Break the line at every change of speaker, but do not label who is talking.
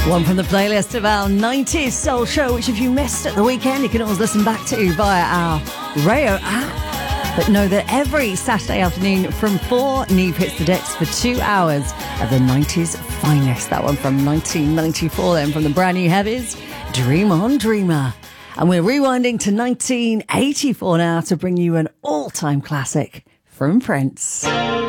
One from the playlist of our 90s Soul Show, which if you missed at the weekend, you can always listen back to via our Rayo app. But know that every Saturday afternoon from 4, Neve hits the decks for 2 hours of the 90s finest. That one from 1994 then, from the brand new heavies, Dream On Dreamer. And we're rewinding to 1984 now to bring you an all-time classic from Prince.